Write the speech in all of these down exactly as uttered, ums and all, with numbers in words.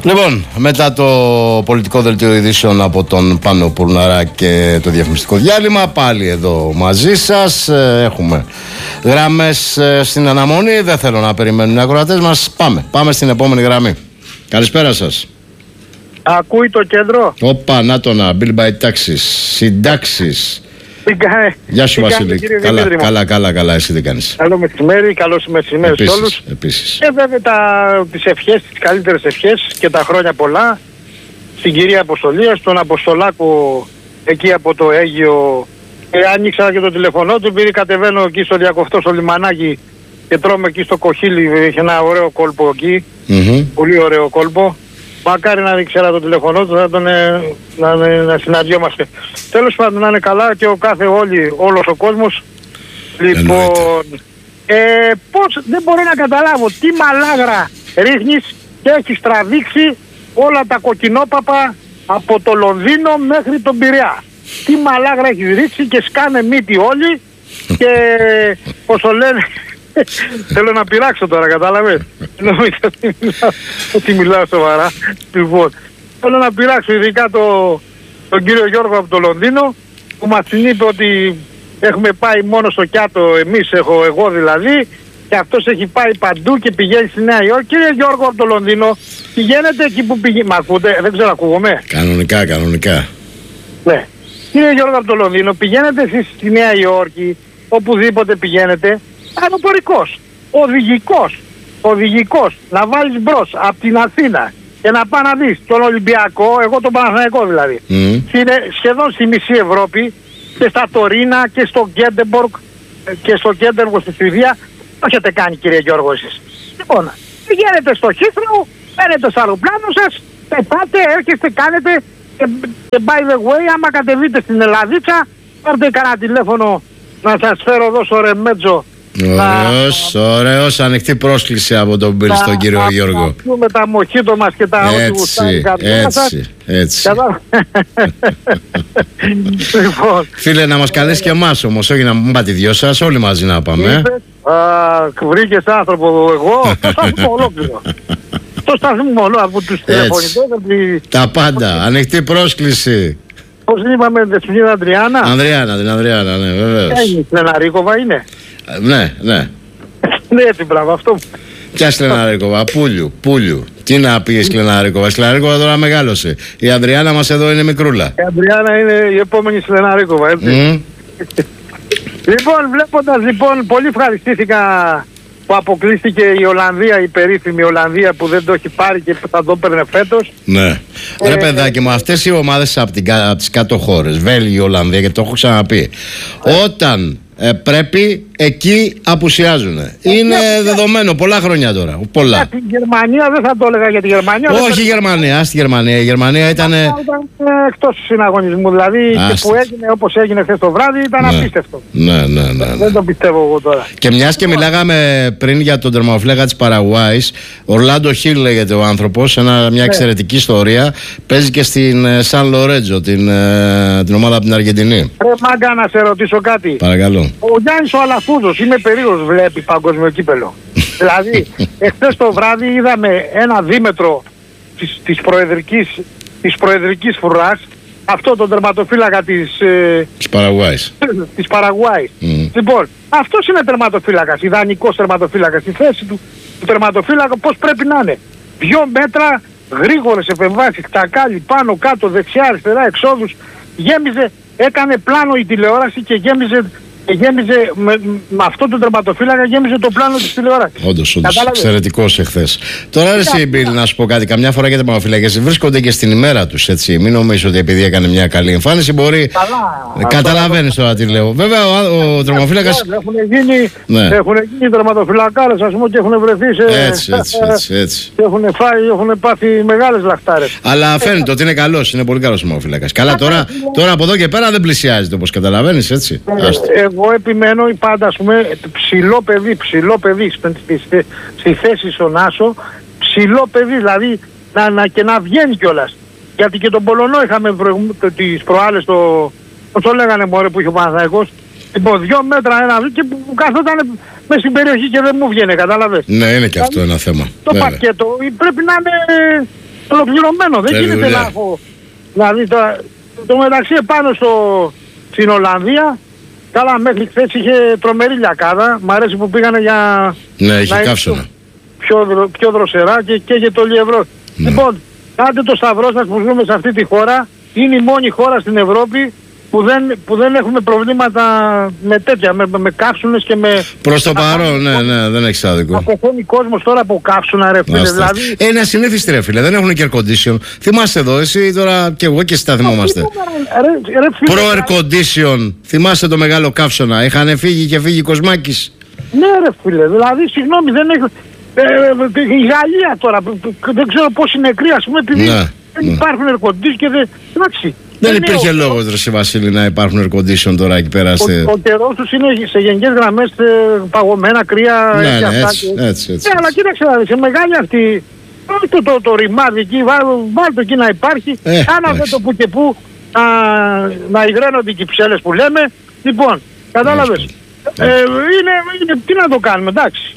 Λοιπόν, μετά το πολιτικό δελτίο ειδήσεων από τον Πάνο Πουρναρά και το διαφημιστικό διάλειμμα, πάλι εδώ μαζί σας. Έχουμε γραμμές στην αναμονή. Δεν θέλω να περιμένουν οι ακροατές μας. Πάμε, πάμε στην επόμενη γραμμή. Καλησπέρα σας. Ακούει το κέντρο. Όπα, να το να, Bill by Taxis, συντάξεις. Γεια σου Βασίλη. Καλά, καλά, καλά, καλά, εσύ τι κάνεις? Καλό μεσημέρι, καλώς μεσημέρι σε όλους. Επίσης. Και βέβαια τα, τις ευχές, τις καλύτερες ευχές και τα χρόνια πολλά στην κυρία Αποστολία, στον Αποστολάκο εκεί από το Αίγυο. Ε, άνοιξα και το τηλεφωνό του, επειδή κατεβαίνω εκεί στο Διακοφτό, στο λιμανάκι και τρώμε εκεί στο Κοχύλι. Έχει ένα ωραίο κόλπο εκεί. Mm-hmm. Πολύ ωραίο κόλπο. Μακάρι να ήξερα το τηλεφωνό του, θα τον, ε, να, να, να συναντιόμαστε. Τέλος πάντων, να είναι καλά και ο κάθε όλοι, όλος ο κόσμος. Λοιπόν, ε, πώς, δεν μπορώ να καταλάβω τι μαλάγρα ρίχνεις και έχεις τραβήξει όλα τα κοκκινόπαπα από το Λονδίνο μέχρι τον Πειραιά. Τι μαλάγρα έχεις ρίξει και σκάνε μύτη όλοι και πώς το λένε... Θέλω να πειράξω τώρα, κατάλαβες. Νομίζω ότι μιλάω σοβαρά. Λοιπόν, θέλω να πειράξω ειδικά το, τον κύριο Γιώργο από το Λονδίνο, που μας είπε ότι έχουμε πάει μόνο στο Κιάτο εμείς, έχω εγώ δηλαδή, και αυτός έχει πάει παντού και πηγαίνει στη Νέα Υόρκη. Κύριε Γιώργο από το Λονδίνο, πηγαίνετε εκεί που πηγαίνει. Μ' ακούτε, δεν ξέρω, ακούγομαι. Κανονικά, κανονικά. Ναι. Κύριε Γιώργο από το Λονδίνο, πηγαίνετε εσείς στη Νέα Υόρκη, οπουδήποτε πηγαίνετε. Αεροπορικός, οδηγικός, οδηγικός, να βάλεις μπρος από την Αθήνα και να πάει να δεις τον Ολυμπιακό, εγώ τον Παναθηναϊκό δηλαδή. Mm. Σχεδόν στη μισή Ευρώπη και στα Τωρίνα και στο Γκέντεμπορκ και στο Γκέντεμπορκ στη Σουηδία. Το έχετε κάνει, κύριε Γιώργο, εσείς. Λοιπόν, πηγαίνετε στο Χίθρο, παίρνετε στο αεροπλάνο σας, πετάτε, έρχεστε, κάνετε και, και by the way, άμα κατεβείτε στην Ελλαδίτσα, πάρτε κανένα τηλέφωνο να σας φέρω εδώ στο Ρεμέτζο. Ωραίος, ωραίος, ανοιχτή πρόσκληση από τον Μπιλ στον κύριο να, Γιώργο. Να πούμε τα μοχίτο μας και τα ό,τι γουστάρει η καρδιά σας. Έτσι, έτσι. Λοιπόν, φίλε, να μας καλέσει και εμάς όμως, όχι να μην πάτε οι δυο σας, όλοι μαζί να πάμε. Βρήκες άνθρωπο εγώ, το σταθμό ολόκληρο. Το σταθμό ολόκληρο από τους τηλεφωνητές. Τα πάντα, ανοιχτή πρόσκληση. Πώς είπαμε, την Ανδριάννα. Ανδριάννα, την Ανδριάννα, ναι, βεβαίως. Η Σλεναρίκοβα είναι. Ναι, ναι. Ναι, έτσι, μπράβο, αυτό. Ποια Σλεναρίκοβα, Πούλιου, Πούλιου. Τι να πει η Σλεναρίκοβα, η Σλεναρίκοβα τώρα μεγάλωσε. Η Ανδριάννα μας εδώ είναι μικρούλα. Η Ανδριάννα είναι η επόμενη Σλεναρίκοβα, έτσι. Mm. Λοιπόν, βλέποντας λοιπόν, πολύ ευχαριστήθηκα που αποκλείστηκε η Ολλανδία, η περίφημη Ολλανδία που δεν το έχει πάρει και θα το παίρνε φέτος. Ναι. Ε, Ρε παιδάκι μου, αυτές οι ομάδες από, την, από τις κάτω χώρες, Βέλγιο, Ολλανδία, και το έχω ξαναπεί, ε. όταν ε, πρέπει, εκεί απουσιάζουν. Είναι ε, δεδομένο, πολλά χρόνια τώρα. Πολλά. Για την Γερμανία δεν θα το έλεγα για τη Γερμανία. Όχι η Γερμανία, στη Γερμανία. Η Γερμανία ήταν. Ήταν εκτός του συναγωνισμού. Δηλαδή και που έγινε όπως έγινε χθες το βράδυ ήταν ναι. απίστευτο. Ναι, ναι, ναι, ναι. Δεν το πιστεύω εγώ τώρα. Και μιας και μιλάγαμε πριν για τον τερματοφύλακα της Παραγουάης, Ορλάντο Χιλ λέγεται ο άνθρωπος, ένα, μια εξαιρετική ιστορία. Παίζει και στην Σαν Λορέτζο, την, την ομάδα από την Αργεντινή. Ρε μάγκα, να σε ρωτήσω κάτι. Παρακαλώ. Ο Γιάννης ο Αλαφούδος, είμαι περίεργος, βλέπει παγκόσμιο κύπελο. Δηλαδή, εχθές το βράδυ είδαμε ένα δίμετρο της, της, προεδρικής, της προεδρικής φρουράς, αυτό τον τερματοφύλακα της, ε, της Παραγουάης. της Παραγουάης. Mm. Λοιπόν, αυτός είναι τερματοφύλακας, ιδανικός τερματοφύλακας. Στη θέση του, του τερματοφύλακα πώς πρέπει να είναι. Δυο μέτρα, γρήγορες επεμβάσεις, τακάλι, πάνω, κάτω, δεξιά, αριστερά, εξόδους. Γέμιζε, έκανε πλάνο η τηλεόραση και γέμιζε... γέμιζε με, με αυτό το τερματοφύλακα, γέμιζε το πλάνο της τηλεόρασης. Όντως, όντως, εξαιρετικός εχθές. Τώρα εσύ, Μπιλ, να σου πω κάτι, καμιά φορά και τα τερματοφύλακες βρίσκονται και στην ημέρα τους, έτσι. Μην νομίζεις ότι επειδή έκανε μια καλή εμφάνιση μπορεί... Καλά. Καταλαβαίνεις τώρα τι λέω. Βέβαια, ο, ο τερματοφύλακας... Έχουν γίνει, ναι. γίνει τερματοφυλακάρες, ας πούμε, και έχουν βρεθεί σε... Έτσι, έτσι, έτσι, έτσι. Και έχουν φάει, έχουν πάθει μεγάλες λαχτάρες. Αλλά φαίνεται ότι είναι καλός, είναι πολύ καλός ο τερματοφύλακας. Καλά, τώρα, τώρα από εδώ και πέρα δεν πλησιάζεται, όπως καταλαβαίνεις, έτσι. Εγώ επιμένω πάντα, ας πούμε, ψηλό παιδί, ψηλό παιδί στη, στη, στη θέση στον Άσο, ψηλό παιδί, δηλαδή να, να, και να βγαίνει κιόλας. Γιατί και τον Πολωνό είχαμε προηγου, τις προάλλες, το, πώς το λέγανε μωρέ που είχε ο Παναθηναϊκός, λοιπόν δυο μέτρα ένα και που καθόταν μες στην περιοχή και δεν μου βγαίνει, κατάλαβες. Ναι, είναι και αυτό ένα θέμα. Το βέβαια. Πακέτο πρέπει να είναι ολοκληρωμένο. Δεν γίνεται να έχω. Δηλαδή το, το μεταξύ επάνω στο, στην Ολλανδία, καλά μέχρι χθες είχε τρομερή λιακάδα. Μ' αρέσει που πήγανε για ναι, είχε καύσωνα. Πιο, πιο, πιο δροσερά και, και για το Λιευρό. Ναι. Λοιπόν, κάντε το σταυρό σας που ζούμε σε αυτή τη χώρα. Είναι η μόνη χώρα στην Ευρώπη που δεν, που δεν έχουμε προβλήματα με τέτοια, με, με καύσουνες και με... Προς το παρόν, ναι, ναι, δεν έχεις άδικο. Αποχώνει κόσμος τώρα από καύσουνα, ρε φίλε, δηλαδή... Ε, είναι ασυνήθιστη, ρε φίλε, δεν έχουν και air condition. Θυμάστε εδώ, εσύ τώρα και εγώ και εσύ τα θυμόμαστε. Προ-air condition, θυμάστε το μεγάλο καύσωνα, είχαν φύγει και φύγει Κοσμάκης. Ναι ρε φίλε, δηλαδή, συγγνώμη, δεν έχει... Ε, ε, η Γαλλία τώρα, δεν ξέρω πόσοι νεκροί, ας πούμε, επειδή ναι, δεν ναι. υπάρχουν air condition και δεν... Εντάξει. Δεν υπήρχε λόγος, ρε Βασίλη, να υπάρχουν air condition τώρα εκεί πέρα. Ο, ο καιρός τους είναι σε γενικές γραμμές παγωμένα, κρύα ναι, και ναι, αυτά. Έτσι, και... έτσι, έτσι, ναι, αλλά κοίταξε, σε μεγάλη αυτή, το, το, το ρημάδι εκεί, βάλτε εκεί να υπάρχει, ε, κάνατε το που και που να, να υγραίνονται οι κυψέλες που λέμε. Λοιπόν, κατάλαβες. Ε, είναι, είναι, τι να το κάνουμε, εντάξει.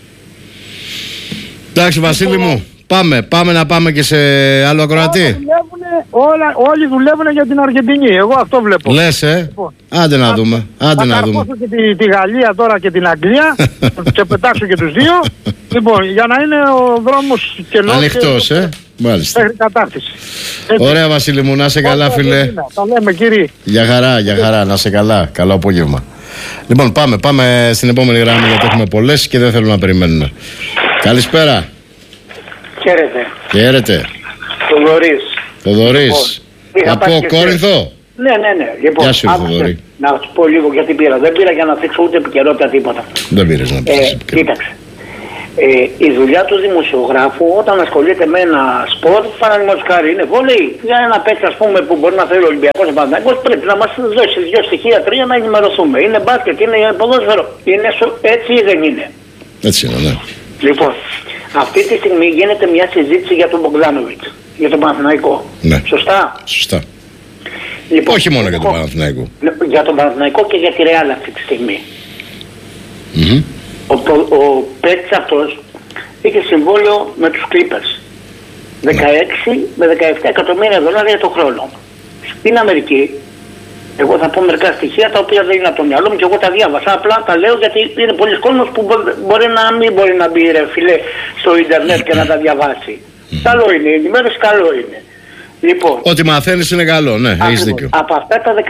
Εντάξει, Βασίλη μου. Πάμε, πάμε να πάμε και σε άλλο ακροατή. Όλοι δουλεύουνε, όλα, όλοι δουλεύουν για την Αργεντινή. Εγώ αυτό βλέπω. Λες, ε. Λοιπόν, άντε να δούμε. Άντε να δούμε. Θα και τη, τη Γαλλία τώρα και την Αγγλία. Και πετάξω και τους δύο. Λοιπόν, για να είναι ο δρόμος κενός. Ανοιχτός, και... ε. Μάλιστα. Μέχρι κατάρτιση. Ωραία, Βασίλη μου, να είσαι καλά, φίλε. Τα λέμε, κύριε. Για χαρά, για χαρά, να είσαι καλά. Καλό απόγευμα. Λοιπόν, πάμε, πάμε στην επόμενη γραμμή γιατί έχουμε πολλές και δεν θέλω να περιμένουμε. Καλησπέρα. Χαίρετε. Χαίρετε. Θοδωρής. Θοδωρής. Από Κόρινθο. Ναι, ναι, ναι. Λοιπόν, γεια σου, Θοδωρή. Να σου πω λίγο γιατί πήρα. Δεν πήρα για να θίξω ούτε επικαιρότητα τίποτα. Δεν πήρες να πεις. Ε, κοίταξε. Ε, η δουλειά του δημοσιογράφου όταν ασχολείται με ένα σπορ, παραδείγματος χάρη είναι βόλεϊ, για ένα παίκτη ας πούμε που μπορεί να θέλει ο Ολυμπιακός ο Παναθηναϊκός, πρέπει να μας δώσει δύο στοιχεία, τρία να ενημερωθούμε. Είναι μπάσκετ, είναι ποδόσφαιρο. Είναι σο... Έτσι ή δεν είναι. Έτσι είναι, ναι. Λοιπόν, αυτή τη στιγμή γίνεται μια συζήτηση για τον Μπογκδάνοβιτς, για τον Παναθηναϊκό. Ναι. Σωστά. Σωστά. Λοιπόν, όχι μόνο για τον Παναθηναϊκό. Για τον Παναθηναϊκό και για τη Ρεάλ αυτή τη στιγμή. Mm-hmm. Ο, ο παίκτης αυτός είχε συμβόλαιο με τους Clippers. δεκαέξι με δεκαεπτά εκατομμύρια δολάρια το χρόνο. Στην Αμερική, εγώ θα πω μερικά στοιχεία τα οποία δεν είναι από το μυαλό μου και εγώ τα διάβασα. Απλά τα λέω γιατί είναι πολλοί κόσμος που μπορεί να μην μπορεί να μπει ρε φίλε στο ίντερνετ και να τα διαβάσει. Mm. Καλό είναι, η ενημέρωση καλό είναι. Λοιπόν, ό,τι μαθαίνεις είναι καλό, ναι, έχεις δίκιο. Από αυτά τα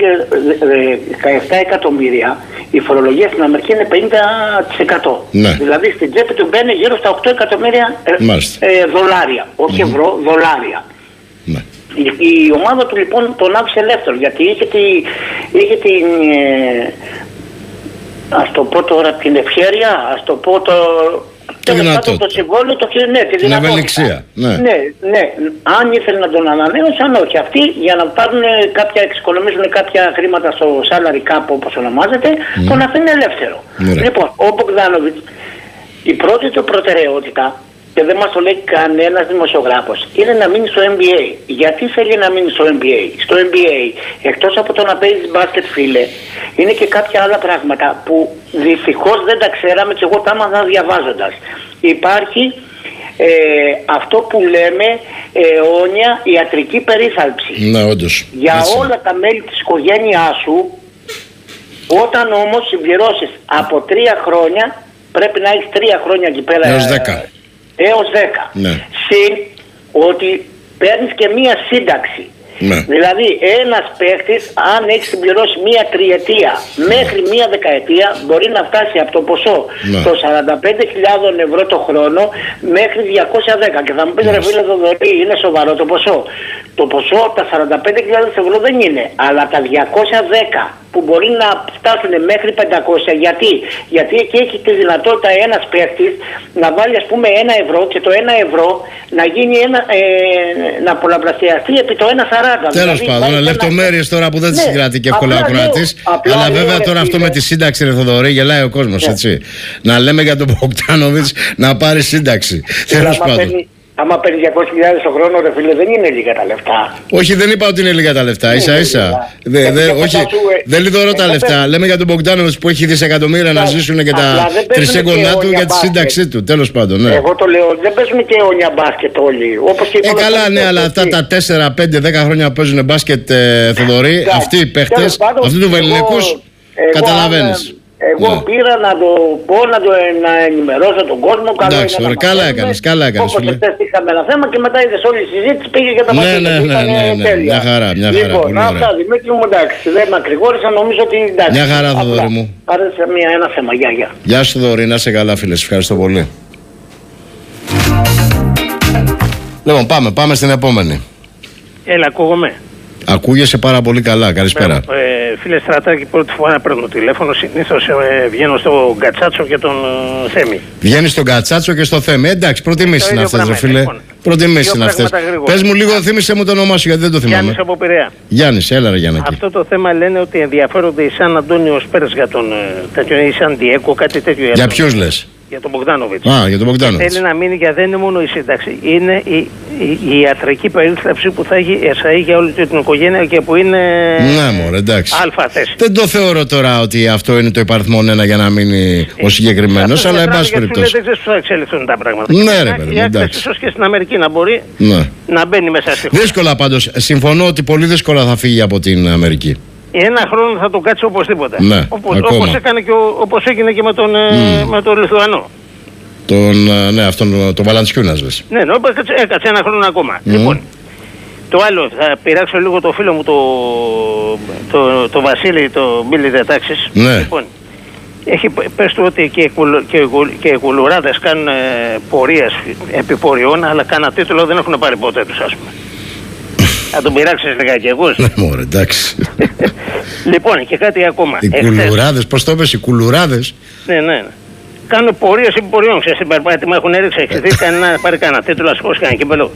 δεκαεπτά εκατομμύρια η φορολογία στην Αμερική είναι πενήντα τοις εκατό. Ναι. Δηλαδή στην τσέπη του μπαίνει γύρω στα οκτώ εκατομμύρια ε, ε, δολάρια. Όχι mm-hmm. ευρώ, δολάρια. Ναι. Η, η ομάδα του λοιπόν τον άφησε ελεύθερο γιατί είχε, τη, είχε την ε, ας το πω τώρα την ευχέρεια, ας το πω το... Το δυνατότητα. Το συμβόλαιο, το, ναι, τη την ευελιξία. Ναι. ναι, ναι. Αν ήθελε να τον ανανέωσαν, όχι. Αυτοί για να πάρουν κάποια, εξοικονομήσουν κάποια χρήματα στο salary cap όπως ονομάζεται, mm. τον αφήνει ελεύθερο. Mm. Λοιπόν, ο Μπογκδάνοβιτς, η πρώτη του προτεραιότητα, και δεν μας το λέει κανένας δημοσιογράφος, είναι να μείνει στο N B A. Γιατί θέλει να μείνει στο N B A? Στο N B A, εκτός από το να παίζει μπάσκετ, φίλε, είναι και κάποια άλλα πράγματα που δυστυχώς δεν τα ξέραμε και εγώ τα έμαθα διαβάζοντας. Υπάρχει ε, αυτό που λέμε αιώνια ιατρική περίθαλψη. Ναι, όντως. Για έτσι. όλα τα μέλη της οικογένειάς σου, όταν όμως συμπληρώσεις από τρία χρόνια, πρέπει να έχεις τρία χρόνια εκεί πέρα. Έως δέκα. Έως δέκα. Ναι. Συν ότι παίρνεις και μία σύνταξη. Ναι. Δηλαδή ένας παίχτης αν έχει συμπληρώσει μία τριετία μέχρι μία δεκαετία μπορεί να φτάσει από το ποσό ναι. των σαράντα πέντε χιλιάδες ευρώ το χρόνο μέχρι διακόσια δέκα. Και θα μου πεις ναι. ρε φίλε Θοδωρή, είναι σοβαρό το ποσό. Το ποσό τα σαράντα πέντε χιλιάδες ευρώ δεν είναι, αλλά τα διακόσια δέκα που μπορεί να φτάσουν μέχρι πεντακόσια. Γιατί? Γιατί εκεί έχει τη δυνατότητα ένας παίχτης να βάλει ας πούμε ένα ευρώ και το ένα ευρώ να γίνει ένα, ε, να πολλαπλασιαστεί επί το ένα σαράντα. Τέλος δηλαδή, πάντων, ένα... λεπτομέρειες τώρα που δεν τις ναι, συγκρατεί και εύκολα ο ακροατής. Αλλά λέω, βέβαια τώρα αυτό με τη σύνταξη, ρε Θοδωρή, γελάει ο κόσμος, ναι. έτσι. Να λέμε για τον Μπογκδάνοβιτς να πάρει σύνταξη. Τέλος πάντων. Άμα παίρνει διακόσιες χιλιάδες το χρόνο, ρε φίλε, δεν είναι λίγα τα λεφτά. Όχι, δεν είπα ότι είναι λίγα τα λεφτά. Ίσα ίσα. Δε, δε, όχι, δεν λιδωρώ τα λεφτά. Λέμε για τον Μπογκδάνοβιτς που έχει δισεκατομμύρια να ζήσουν και τα τρισέγγονά του για τη σύνταξή του. Τέλος πάντων. Ναι. Εγώ το λέω, δεν παίζουν και αιώνια μπάσκετ όλοι. Όπως και ε, καλά, ναι, αλλά αυτά τα τέσσερα, πέντε, δέκα χρόνια που παίζουν μπάσκετ, ε, Θοδωρή, αυτοί οι παίχτες, αυτού του Βεληνικούς, καταλαβαίνεις. Εγώ ναι. πήρα να το πω, να, το, να ενημερώσω τον κόσμο. Εντάξει, ωραία, καλά έκανες, καλά έκανες. Όπως χθες είχαμε ένα θέμα και μετά είδες όλη η συζήτηση πήγε για τα ναι, πακέτα. Ναι, ναι, ναι, ναι, ναι, μια χαρά, μια χαρά. Λοιπόν, αυτά Δημήτρη μου, εντάξει, δεν μακρηγόρησα, νομίζω ότι εντάξει. Μια χαρά, Θοδωρή μου. Άρεσε μια, ένα θέμα, γεια, γεια. Γεια σου, Θοδωρή, να είσαι καλά, φίλε, ευχαριστώ πολύ. Λοιπόν, πάμε, πάμε στην επόμενη. Έλα, ακούγομαι. Ακούγεσαι πάρα πολύ καλά, καλησπέρα. Ε, φίλε Στρατάκη, πρώτη φορά παίρνω τηλέφωνο. Συνήθως ε, βγαίνω στο Γκατσάτσο και τον ε, Θέμη. Βγαίνεις στον Γκατσάτσο και στο Θέμη. Εντάξει, προτιμήσεις είναι αυτές, φίλε. Λοιπόν, προτιμήσεις είναι αυτές. Πες μου λίγο, θύμισε μου το όνομά σου, γιατί δεν το θυμάμαι. Γιάννης από Πειραιά. Γιάννης, έλα ρε Γιάννη. Αυτό το θέμα λένε ότι ενδιαφέρονται οι Σαν Αντώνιος Πέρες για τον. τέτοιο, ή Σαν Διέκο, κάτι τέτοιο. Για ποιους λες? Για τον Μπογκδάνοβιτς. Α, για τον Μπογκδάνοβιτς. Θέλει να μείνει για δεν είναι μόνο η σύνταξη. Είναι η, η, η ιατρική περίθαλψη που θα έχει εσαΐ για όλη την οικογένεια και που είναι. Ναι, μωρέ, εντάξει. Αλφα θέση. Δεν το θεωρώ τώρα ότι αυτό είναι το υπαριθμόν ένα για να μείνει ο συγκεκριμένος, αλλά εν πάση περιπτώσει. Δεν ξέρει πώς θα εξελιχθούν τα πράγματα. Ναι, ρε παιδί. Εντάξει. Ίσως και στην Αμερική να μπορεί ναι. να μπαίνει μέσα στη χώρα. Δύσκολα πάντως. Συμφωνώ ότι πολύ δύσκολα θα φύγει από την Αμερική. Ένα χρόνο θα τον κάτσει οπωσδήποτε. Ναι, όπως, όπως, έκανε και ο, όπως έγινε και με τον, mm. με τον Λιθουανό. Τον, ναι, αυτόν τον Βαλαντσιούνας λες. Ναι, ναι, έκατσε ένα χρόνο ακόμα. Mm. Λοιπόν, το άλλο, θα πειράξω λίγο το φίλο μου το, το, το Βασίλη, το Μπίλι Δετάξης. Ναι. Λοιπόν, έχει, πες του ότι και, και, και οι κουλουράδες κάνουν ε, πορείες επιποριών, αλλά κανένα τίτλο δεν έχουν πάρει ποτέ τους, ας πούμε. Θα τον πειράξεις λιγάκι εγώ. Ναι, μωρέ, εντάξει. Λοιπόν, και κάτι ακόμα. Οι κουλουράδες, πώς το είπες, οι κουλουράδες. Ναι, ναι, ναι. Κάνουν πορείες επιποριών. Ξέρεις, στην περπάτημα έχουν έριξει, εξηθεί, κανένα πάρει κανένα τίτλο, ασκός, κανένα κύπελο.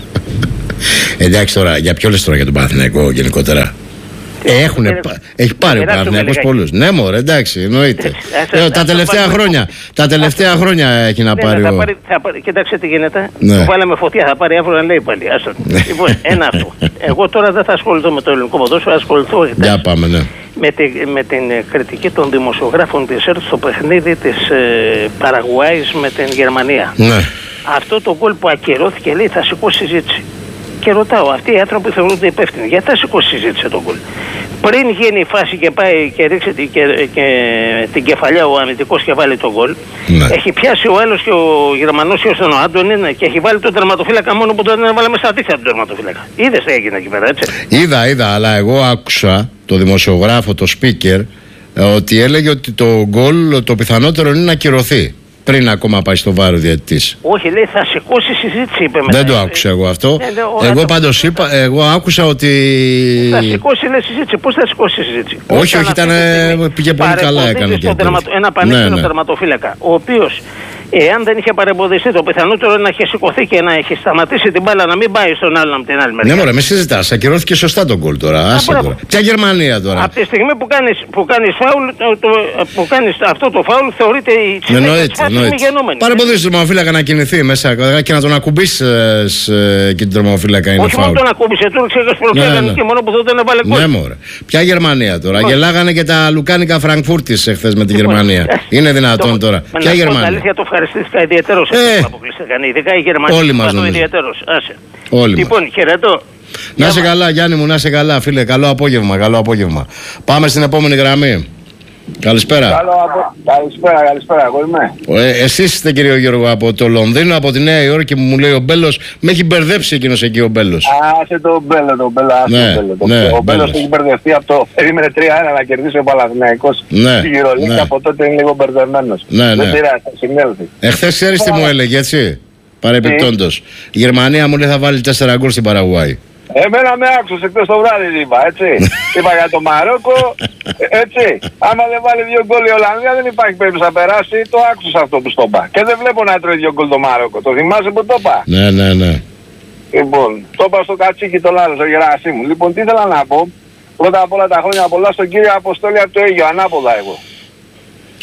Εντάξει τώρα, για ποιο λες τώρα για τον Παναθηναϊκό γενικότερα? Έχουν, ε, έχει πάρει ο Παναθηναϊκός πολλούς. Ναι, μωρέ, εντάξει, εννοείται. ε, τα τελευταία χρόνια, τα τελευταία χρόνια έχει να πάρει. Θα πάρει, θα πάρει, κοίταξε τι γίνεται. Ναι. Το βάλαμε φωτιά, θα πάρει αύριο να λέει πάλι. Λοιπόν, ένα αυτό. Εγώ τώρα δεν θα ασχοληθώ με το ελληνικό ποδόσφαιρο, θα ασχοληθώ για πάμε, ναι. με, τη, με την κριτική των δημοσιογράφων της ΕΡΤ στο παιχνίδι της ε, Παραγουάης με την Γερμανία. Ναι. Αυτό το γκολ που ακυρώθηκε, λέει, θα σηκώσει συζήτηση. Και ρωτάω, αυτοί οι άνθρωποι θεωρούνται υπεύθυνοι. Γιατί θα σηκώσει συζήτηση τον γκολ? Πριν γίνει η φάση και πάει και ρίξει και, και, και την κεφαλιά ο αμυντικός και βάλει τον γκολ, ναι. Έχει πιάσει ο άλλος και ο Γερμανός και ο Άντων και έχει βάλει τον τερματοφύλακα μόνο που τον έβαλε μέσα στα δίχτυα τον τερματοφύλακα. Είδες τι έγινε εκεί πέρα, έτσι? Είδα, είδα, αλλά εγώ άκουσα το δημοσιογράφο, το speaker, ότι έλεγε ότι το γκολ το πιθανότερο είναι να ακυρωθεί. Πριν ακόμα πάει στο βάρο διαιτητής. Όχι, λέει, θα σηκώσει συζήτηση, είπε μετά. Δεν το άκουσα εγώ αυτό. Ε, ε, εγώ πάντως είπα, εγώ άκουσα ότι. Θα σηκώσει, λέει, συζήτηση. Πώς θα σηκώσει συζήτηση? Όχι, όχι, ήταν, πήγε πολύ καλά, έκανε και τερματο, ένα πανίσχυρο ναι, ναι. τερματοφύλακα, ο οποίος, εάν δεν είχε παρεμποδιστεί, το πιθανότερο είναι να είχε σηκωθεί και να είχε σταματήσει την μπάλα να μην πάει στον άλλον από την άλλη μεριά. Ναι, μωρέ, μην συζητάς. Ακυρώθηκε σωστά τον γκολ τώρα. Άσε τώρα. Ποια Γερμανία τώρα? Από τη στιγμή που κάνεις, που κάνεις, φάουλ, το, που κάνεις αυτό το φάουλ, θεωρείται η συνέχεια μη γενόμενη. Παρεμποδίσει τον τρομοφύλακα να κινηθεί μέσα και να τον ακουμπήσει και τον τρομοφύλακα είναι φάουλ. Όχι μόνο τον ακούμπησε, του ξέρεις προφέραν και μόνο που δεν τον έβαλε γκολ. Ναι, μωρέ. Ποια Γερμανία τώρα? Γελάγανε και τα λουκάνικα Φραγκφούρτης εχθές με τη Γερμανία. Είναι δυνατόν τώρα? Ποια Γερμανία? Ιδιαίτερος ε, αποκλειστήκαν, ειδικά οι Γερμανοί. Όλοι μας νομίζω. Όλοι λοιπόν, μας. χαιρετώ. Να είσαι καλά, Γιάννη μου, να είσαι καλά, φίλε. Καλό απόγευμα, καλό απόγευμα. Πάμε στην επόμενη γραμμή. Καλησπέρα. Καλό απο... Καλησπέρα, καλησπέρα, εγώ είμαι. Ε, εσείς είστε, κύριο Γιώργο, από το Λονδίνο, από τη Νέα Υόρκη, που μου λέει ο Μπέλος. Με έχει μπερδέψει εκείνος εκεί ο Μπέλος. Άσε το Μπέλο, το Μπέλο, άσε ναι, το Μπέλο. Το... Ναι, ο Μπέλος έχει μπερδευτεί από το. Περίμενε τρία ένα να κερδίσει ο Παναθηναϊκός ναι, στη Γυρολίκη, ναι. Από τότε είναι λίγο μπερδεμένος. Ναι, ναι. Δεν πειράζει, θα συνέλθει. Εχθές ξέρεις τι μου έλεγε, έτσι. Παρεπιπτόντως. Η Γερμανία μου λέει θα βάλει τέσσερα γκολ στην Παραγουάη. Εμένα με άκουσες εκτός το βράδυ είπα, έτσι. Είπα για το Μαρόκο, έτσι. Άμα δεν βάλει δύο γκολ η Ολλανδία δεν υπάρχει περίπτωση να περάσει. Το άκουσες αυτό που στο είπα. Και δεν βλέπω να τρώει δύο γκολ το Μαρόκο. Το θυμάσαι που το είπα? Ναι, ναι, ναι. Λοιπόν, το είπα στο κατσίκι το λάθος, στο Γεράσι μου. Λοιπόν, τι ήθελα να πω. Πρώτα απ' όλα τα χρόνια πολλά στον κύριο Αποστόλη από το Αίγιο, ανάποδα εγώ.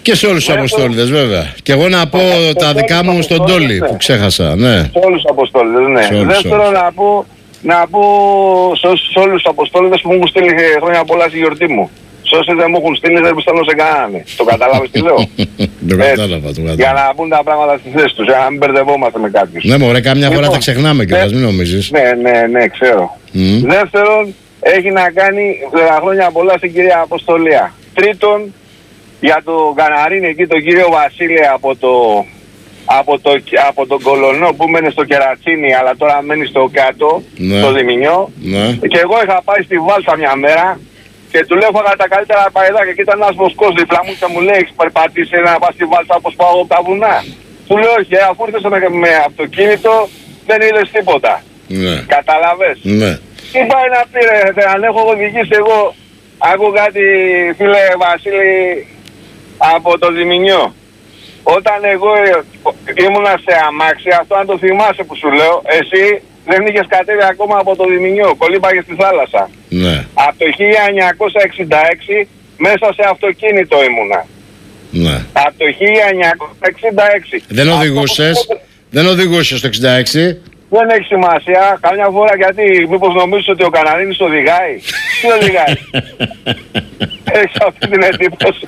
Και σε όλους τους Αποστόληδες βέβαια. Και εγώ να πω τα δικά μου στον Τόλι που ξέχασα. Ναι. Σε όλους τους Αποστόληδες, ναι. Δεύτερο να πω, να πω σε όλους τους Αποστόληδες που μου έχουν στείλει χρόνια πολλά στη γιορτή μου. Σε όσοι δεν μου έχουν στείλει δεν μου στέλνω σε κανέναν. Το κατάλαβες τι λέω? Το κατάλαβα, το κατάλαβα. Για να πούν τα πράγματα στη θέση τους, για να μην μπερδευόμαστε με κάποιους. Ναι μωρέ, καμιά φορά τα ξεχνάμε κιόλας, μην νομίζεις. Ναι, ναι, ναι, ξέρω. Δεύτερον, έχει να κάνει χρόνια πολλά στην κυρία Αποστολία. Τρίτον, για τον Καναρίνη εκεί τον κύριο Βασίλη από το, από το, από τον Κολονό που μένει στο Κερατσίνι αλλά τώρα μένει στο κάτω, ναι. στο Διμηνιό. Ναι. Και εγώ είχα πάει στη Βάλσα μια μέρα και του λέω φάγα τα καλύτερα παϊδάκια και ήταν ένας βοσκός δίπλα μου και μου λέει έχεις περπατήσει να πας στη Βάλσα όπως πάω από τα βουνά. Του λέω όχι, αφού ήρθες με, με αυτοκίνητο δεν είδες τίποτα. Ναι. Καταλαβες. Ναι. Τι πάει να πει ρε, αν έχω οδηγήσει εγώ, άκου κάτι φίλε Βασίλη από το Διμηνιό. Όταν εγώ ήμουνα σε αμάξι, αυτό αν το θυμάσαι που σου λέω, εσύ δεν είχες κατέβει ακόμα από το Διμηνιό, κολύμπαγες στη θάλασσα. Ναι. Από το χίλια εννιακόσια εξήντα έξι μέσα σε αυτοκίνητο ήμουνα. Ναι. Από το χίλια εννιακόσια εξήντα έξι. Δεν οδηγούσες, αυτό... δεν οδηγούσες το εξήντα έξι. Δεν έχει σημασία, καμιά φορά γιατί μήπως νομίζεις ότι ο Καναρίνης οδηγάει. Τι οδηγάει? Έχεις αυτή την εντύπωση.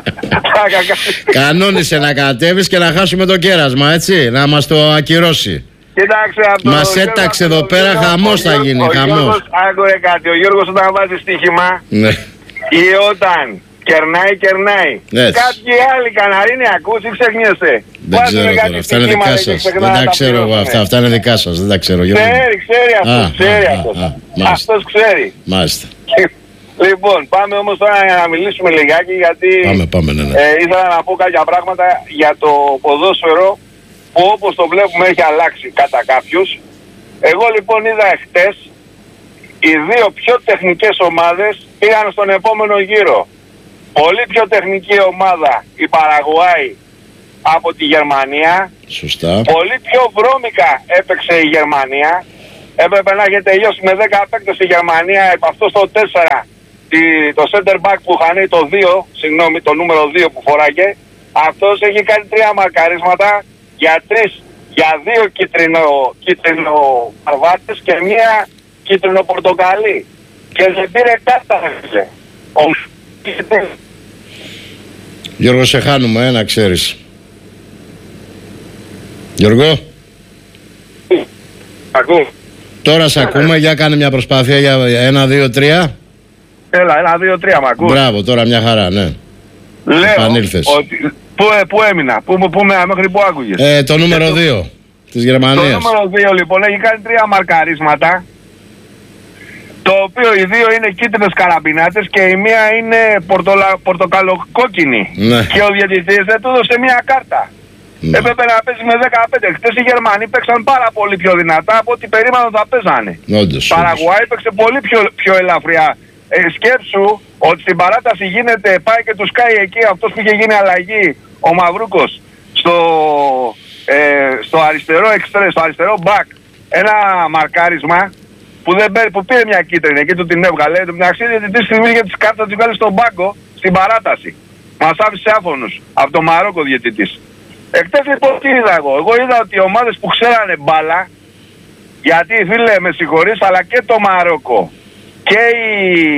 Κανόνισε να κατέβεις και να χάσουμε το κέρασμα, έτσι, να μας το ακυρώσει. Κοίταξε αυτό. Μας έταξε εδώ πέρα, χαμός θα γίνει, χαμός. Άκουρε κάτι, ο Γιώργος όταν βάζει στοίχημα ή όταν κερνάει, κερνάει. Κάποιοι άλλοι Καναρίνοι ακούς ή ξεχνιέσαι? Δεν ξέρω τώρα, αυτά είναι δικά σας. Δεν τα ξέρω εγώ αυτά, αυτά είναι δικά σας, δεν τα ξέρω. Ξέρει, ξέρει αυτός, ξέρει αυτός. Αυτός ξέρει. Μάλιστα. Λοιπόν, πάμε όμως τώρα για να μιλήσουμε λιγάκι γιατί πάμε, πάμε, ναι, ναι. Ε, ήθελα να πω κάποια πράγματα για το ποδόσφαιρο που όπως το βλέπουμε έχει αλλάξει κατά κάποιους. Εγώ λοιπόν είδα εχθές οι δύο πιο τεχνικές ομάδες πήγαν στον επόμενο γύρο. Πολύ πιο τεχνική ομάδα η Παραγουάη από τη Γερμανία. Σωστά. Πολύ πιο βρώμικα έπαιξε η Γερμανία. Έπρεπε να έχει τελειώσει με δέκα παίκτες η Γερμανία επ' αυτό στο τέσσερα. Το center back που είχαν το δύο, συγγνώμη, το νούμερο δύο που φοράγε. Αυτός έχει κάνει τρία μαρκαρίσματα για τρεις, για δύο κίτρινο, κίτρινο παρβάτες και μία κίτρινο πορτοκαλί. Και δεν πήρε κάρτα, φίλε. Γιώργο, σε χάνουμε, ε, να ξέρεις. Γιώργο. Ακού. Τώρα σε ακούμε, για κάνε μια προσπάθεια για ένα, δύο, τρία. Έλα, ένα, δύο, τρία, μ' ακούς? Μπράβο, τώρα μια χαρά, ναι. Λέω ότι, πού, πού έμεινα, πού, πού, μέχρι πού άκουγες? Ε, το νούμερο δύο της Γερμανίας. Το νούμερο δύο λοιπόν έχει κάνει τρία μαρκαρίσματα, το οποίο οι δύο είναι κίτρινες καραμπινάτες και η μία είναι πορτολα, πορτοκαλοκόκκινη. Ναι. Και ο διαιτητής δεν του έδωσε μία κάρτα. Ναι. Έπρεπε να παίζει με δεκαπέντε. Χτες οι Γερμανοί παίξαν πάρα πολύ πιο δυνατά από ό,τι περίμεναν θα παίζανε. Όντως. Παραγουάη παίξε πολύ πιο, πιο ελαφριά. Ε, σκέψου ότι στην παράταση γίνεται, πάει και του σκάει εκεί αυτός που είχε γίνει αλλαγή, ο Μαυρούκος, στο, ε, στο αριστερό εξτρέ, στο αριστερό back, ένα μαρκάρισμα που, δεν, που πήρε μια κίτρινη, εκεί του την έβγαλε. Το μεταξύ διαιτητής θυμίζει τις κάρτες να τις βγάλει στον πάγκο στην παράταση. Μας άφησε άφωνος από το Μαρόκο διαιτητής. Εκτές λοιπόν τι είδα εγώ? Εγώ είδα ότι οι ομάδες που ξέρανε μπάλα, γιατί φίλε με συγχωρείς, αλλά και το Μαρόκο και η,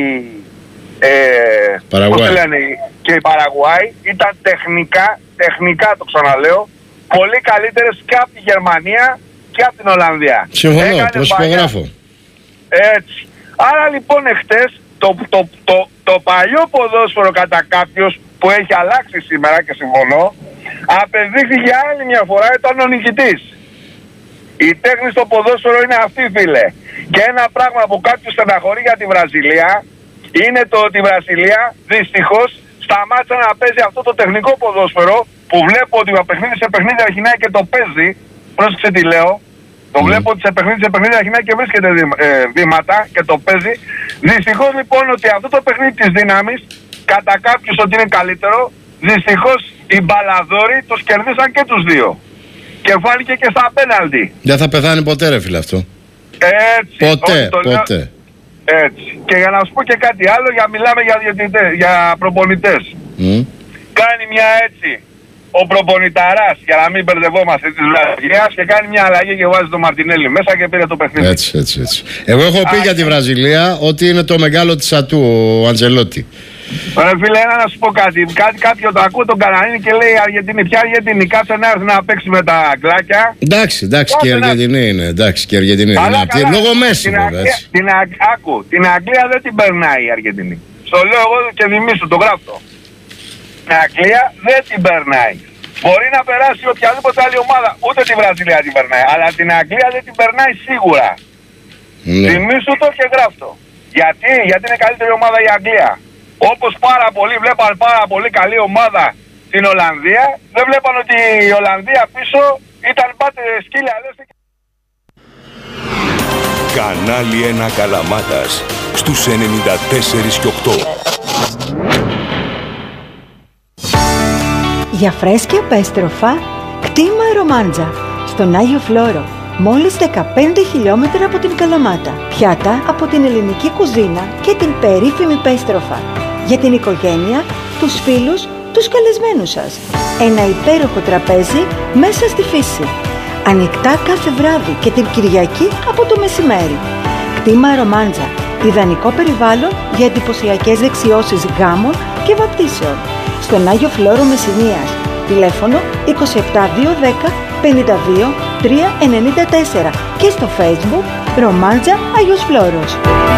ε, Παραγουάη. Λένε, και η Παραγουάη ήταν τεχνικά, τεχνικά το ξαναλέω, πολύ καλύτερες και από τη Γερμανία και από την Ολλανδία. Συμφωνώ, προσυπογράφω. Έτσι. Άρα λοιπόν εχθές το, το, το, το παλιό ποδόσφαιρο κατά κάποιος που έχει αλλάξει σήμερα και συμφωνώ, απεδείχθηκε άλλη μια φορά ήταν ο νικητής. Η τέχνη στο ποδόσφαιρο είναι αυτή, φίλε. Και ένα πράγμα που κάποιος στεναχωρεί για τη Βραζιλία είναι το ότι η Βραζιλία δυστυχώς σταμάτησε να παίζει αυτό το τεχνικό ποδόσφαιρο που βλέπω ότι από παιχνίδι σε παιχνίδι αρχινάει και το παίζει. Πρόσεξε τι λέω. Το mm. βλέπω ότι σε παιχνίδι σε παιχνίδι αρχινάει και βρίσκεται ε, βήματα και το παίζει. Δυστυχώς λοιπόν ότι αυτό το παιχνίδι της δύναμης κατά κάποιους ότι είναι καλύτερο, δυστυχώς οι μπαλαδόροι τους κερδίσαν και τους δύο. Και φάνηκε και στα πέναλτι. Δεν θα πεθάνει ποτέ ρε φίλε αυτό. Έτσι. Ποτέ, ποτέ. Λέω, έτσι. Και για να σου πω και κάτι άλλο, για μιλάμε για, διαιτητές, για προπονητές. Mm. κάνει μια έτσι ο προπονηταράς, για να μην μπερδευόμαστε, της Βραζιλίας, και κάνει μια αλλαγή και βάζει το Μαρτινέλη μέσα και πήρε το παιχνίδι. Έτσι, έτσι, έτσι. Εγώ έχω πει Α, για τη Βραζιλία ότι είναι το μεγάλο της ατού, ο Αντζελότη. Ρε φίλε, ένα να σου πω κάτι. κάτι κάποιο το ακούω τον Κανανίνη και λέει Αργεντινή. Ποια Αργεντινή, κάτσε να έρθει να παίξει με τα αγγλάκια. Εντάξει, εντάξει, και η Αργεντινή είναι. Εντάξει, και η Αργεντινή είναι. Καλά, λόγω Μέση, την, Αγγλία, την, άκου, την Αγγλία δεν την περνάει η Αργεντινή. Στο λέω εγώ και δημίσου, το γράφω. Την Αγγλία δεν την περνάει. Μπορεί να περάσει οποιαδήποτε άλλη ομάδα, ούτε τη Βραζιλία την περνάει. Αλλά την Αγγλία δεν την περνάει σίγουρα. Ναι. Δημίσου το και γράφτο. Γιατί, γιατί είναι καλύτερη ομάδα η Αγγλία. Όπως πάρα πολλοί βλέπαν πάρα πολύ καλή ομάδα στην Ολλανδία, δεν βλέπαν ότι η Ολλανδία πίσω ήταν πάτε σκύλια. Κανάλι ένα Καλαμάτας στους ενενήντα τέσσερα και οκτώ. Για φρέσκια πέστροφα, κτήμα Ρομάντζα, στον Άγιο Φλόρο, μόλις δεκαπέντε χιλιόμετρα από την Καλαμάτα. Πιάτα από την ελληνική κουζίνα και την περίφημη πέστροφα. Για την οικογένεια, τους φίλους, τους καλεσμένους σας. Ένα υπέροχο τραπέζι μέσα στη φύση. Ανοιχτά κάθε βράδυ και την Κυριακή από το μεσημέρι. Κτήμα Ρομάντζα, ιδανικό περιβάλλον για εντυπωσιακές δεξιώσεις γάμων και βαπτίσεων. Στον Άγιο Φλόρο Μεσσηνίας. Τηλέφωνο είκοσι επτά διακόσια δέκα πενήντα δύο τριακόσια ενενήντα τέσσερα και στο Facebook Ρομάντζα Άγιος Φλόρος.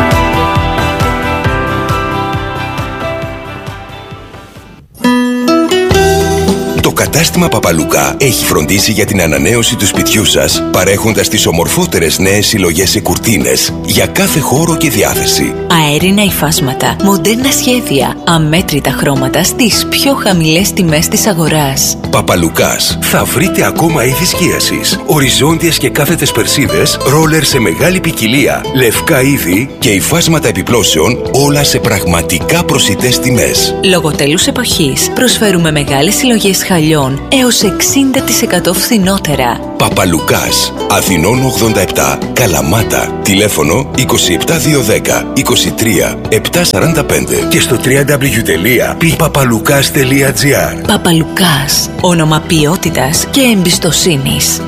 Το κατάστημα Παπαλουκά έχει φροντίσει για την ανανέωση του σπιτιού σας, παρέχοντας τις ομορφότερες νέες συλλογές σε κουρτίνες για κάθε χώρο και διάθεση. Αέρινα υφάσματα, μοντέρνα σχέδια, αμέτρητα χρώματα στις πιο χαμηλές τιμές της αγοράς. Παπαλουκάς. Θα βρείτε ακόμα είδη σκίασης, οριζόντιες και κάθετες περσίδες, ρόλερ σε μεγάλη ποικιλία, λευκά είδη και υφάσματα επιπλώσεων, όλα σε πραγματικά προσιτές τιμές. Λόγω τέλους εποχής προσφέρουμε μεγάλες συλλογές χαλιών έως εξήντα τοις εκατό φθηνότερα. Παπαλουκάς. Αθηνών ογδόντα επτά, Καλαμάτα. Τηλέφωνο είκοσι επτά διακόσια δέκα είκοσι τρία επτακόσια σαράντα πέντε και στο double-u double-u double-u τελεία πι παπαλουκάς τελεία τζι άρ. Παπαλουκάς. Όνομα ποιότητας και εμπιστοσύνης.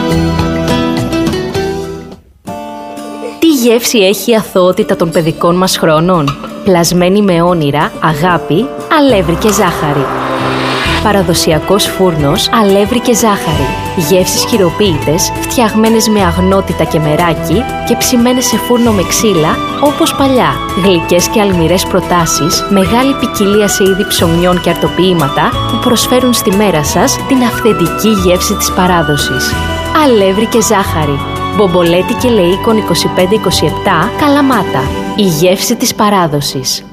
Τι γεύση έχει η αθωότητα των παιδικών μας χρόνων? Πλασμένη με όνειρα, αγάπη, αλεύρι και ζάχαρη. Παραδοσιακός φούρνος, αλεύρι και ζάχαρη. Γεύσεις χειροποίητες, φτιαγμένες με αγνότητα και μεράκι και ψημένες σε φούρνο με ξύλα, όπως παλιά. Γλυκές και αλμυρές προτάσεις, μεγάλη ποικιλία σε είδη ψωμιών και αρτοποιήματα που προσφέρουν στη μέρα σας την αυθεντική γεύση της παράδοσης. Αλεύρι και ζάχαρη. Μπομπολέτη και Λεΐκον είκοσι πέντε είκοσι επτά, Καλαμάτα. Η γεύση της παράδοσης.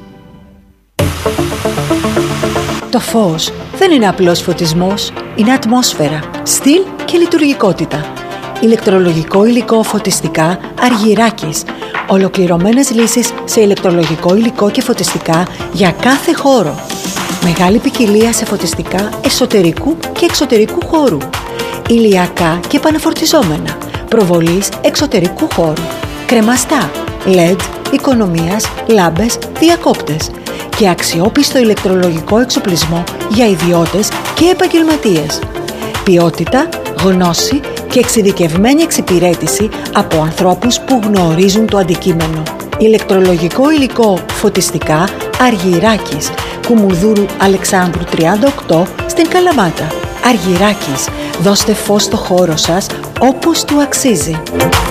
Το φως δεν είναι απλός φωτισμός, είναι ατμόσφαιρα, στυλ και λειτουργικότητα. Ηλεκτρολογικό υλικό φωτιστικά Αργυράκης. Ολοκληρωμένες λύσεις σε ηλεκτρολογικό υλικό και φωτιστικά για κάθε χώρο. Μεγάλη ποικιλία σε φωτιστικά εσωτερικού και εξωτερικού χώρου. Ηλιακά και επαναφορτιζόμενα. Προβολής εξωτερικού χώρου. Κρεμαστά, ελ ι ντι, οικονομίας, λάμπες, διακόπτες. Και αξιόπιστο ηλεκτρολογικό εξοπλισμό για ιδιώτες και επαγγελματίες. Ποιότητα, γνώση και εξειδικευμένη εξυπηρέτηση από ανθρώπους που γνωρίζουν το αντικείμενο. Ηλεκτρολογικό υλικό φωτιστικά Αργυράκης, Κουμουνδούρου Αλεξάνδρου τριάντα οκτώ στην Καλαμάτα. Αργυράκης, δώστε φως στο χώρο σας όπως του αξίζει.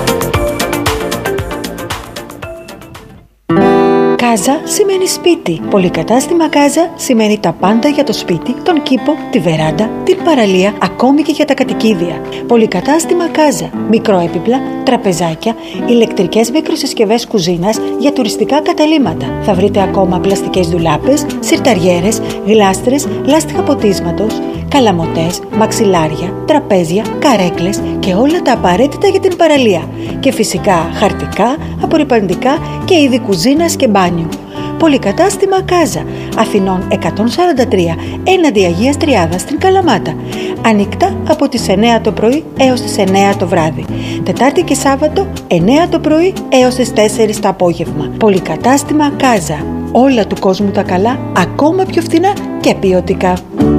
Κάζα σημαίνει σπίτι. Πολυκατάστημα Κάζα σημαίνει τα πάντα για το σπίτι, τον κήπο, τη βεράντα, την παραλία, ακόμη και για τα κατοικίδια. Πολυκατάστημα Κάζα. Μικροέπιπλα, τραπεζάκια, ηλεκτρικές μικροσυσκευές κουζίνας για τουριστικά καταλύματα. Θα βρείτε ακόμα πλαστικές ντουλάπες, σιρταριέρες, γλάστρες, λάστιχα ποτίσματος, καλαμοτές, μαξιλάρια, τραπέζια, καρέκλες και όλα τα απαραίτητα για την παραλία. Και φυσικά χαρτικά, απορρυπαντικά και είδη κουζίνας και μπάνιου. Πολυκατάστημα Κάζα, Αθηνών εκατόν σαράντα τρία, έναντι Αγίας Τριάδας στην Καλαμάτα. Ανοιχτά από τις εννέα το πρωί έως τις εννέα το βράδυ. Τετάρτη και Σάββατο εννέα το πρωί έως τις τέσσερις το απόγευμα. Πολυκατάστημα Κάζα. Όλα του κόσμου τα καλά, ακόμα πιο φθηνά και ποιοτικά.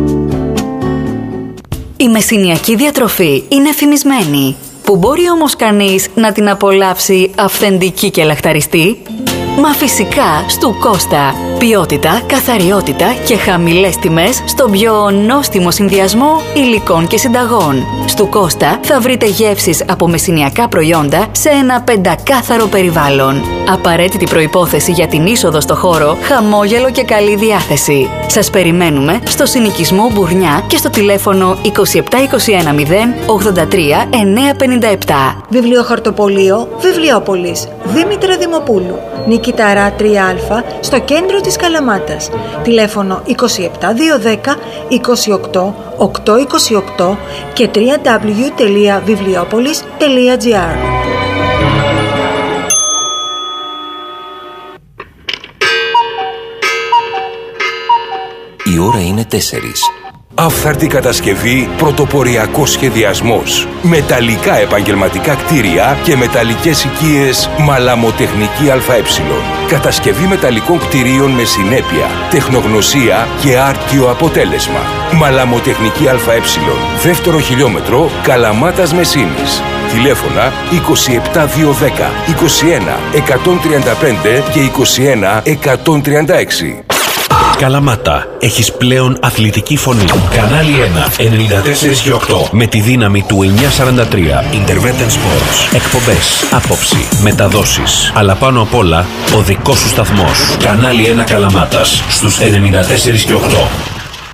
Η μεσηνιακή διατροφή είναι εφημισμένη. Που μπορεί όμως κανείς να την απολαύσει αυθεντική και λαχταριστή? Μα φυσικά στου Κώστα. Ποιότητα, καθαριότητα και χαμηλές τιμές στον πιο νόστιμο συνδυασμό υλικών και συνταγών. Στου Κώστα θα βρείτε γεύσεις από μεσηνιακά προϊόντα σε ένα πεντακάθαρο περιβάλλον. Απαραίτητη προϋπόθεση για την είσοδο στο χώρο, χαμόγελο και καλή διάθεση. Σας περιμένουμε στο συνοικισμό Μπουρνιά και στο τηλέφωνο είκοσι επτά είκοσι ένα μηδέν ογδόντα τρία εννιακόσια πενήντα επτά. Βιβλιοχαρτοπωλείο Βιβλιόπολης Δήμητρα Δημοπούλου, Νικηταρά τρία α, στο κέντρο της Καλαμάτας. Τηλέφωνο είκοσι επτά διακόσια δέκα είκοσι οκτώ οκτακόσια είκοσι οκτώ και double-u double-u double-u τελεία βιβλιόπολης τελεία τζι άρ. Η ώρα είναι τέσσερις. Αυθαρτή κατασκευή, πρωτοποριακός σχεδιασμός. Μεταλλικά επαγγελματικά κτίρια και μεταλλικές οικίες Μαλαμοτεχνική ΑΕ. Κατασκευή μεταλλικών κτιρίων με συνέπεια, τεχνογνωσία και άρτιο αποτέλεσμα. Μαλαμοτεχνική ΑΕ. Δεύτερο χιλιόμετρο Καλαμάτας Μεσίνης. Τηλέφωνα είκοσι επτά διακόσια δέκα είκοσι ένα εκατόν τριάντα πέντε και είκοσι ένα εκατόν τριάντα έξι. Καλαμάτα, έχεις πλέον αθλητική φωνή. Κανάλι ένα, ενενήντα τέσσερα και οκτώ. Με τη δύναμη του εννιακόσια σαράντα τρία. Intervention Sports. Εκπομπές, άποψη, μεταδόσεις. Αλλά πάνω απ' όλα, ο δικός σου σταθμός. Κανάλι ένα Καλαμάτας, στους ενενήντα τέσσερα και οκτώ.